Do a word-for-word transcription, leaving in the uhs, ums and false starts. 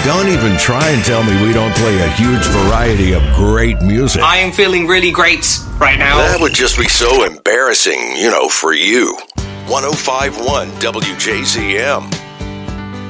Don't even try and tell me we don't play a huge variety of great music. I am feeling really great right now. That would just be so embarrassing, you know, for you. one oh five point one W J Z M.